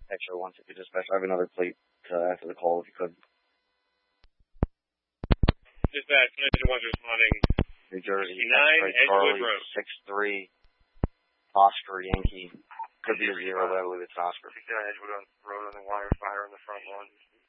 Extra 150 dispatch. I have another plate after the call if you could. Dispatch, Engine 1's responding. New Jersey, 69 Edgewood Road. 6-3, Oscar Yankee. Could be a 0, but I believe it's Oscar. 69 Edgewood Road on the wire, fire on the front lawn.